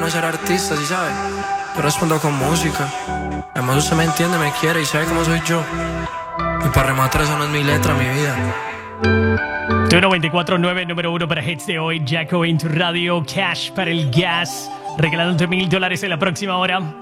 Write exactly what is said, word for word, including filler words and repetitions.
de ser artista, ¿sí sabes? Yo respondo con música. Además usted me entiende, me quiere y sabe cómo soy yo. Y para rematar, eso no es mi letra, mi vida. Tu noventa y cuatro punto nueve, número uno para hits de hoy. Jacko en tu radio. Cash para el gas. Regalándote mil dólares en la próxima hora.